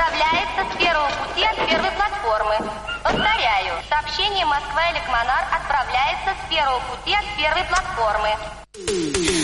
отправляется с первого пути от первой платформы. Повторяю, сообщение Москва-Электмонар отправляется с первого пути от первой платформы.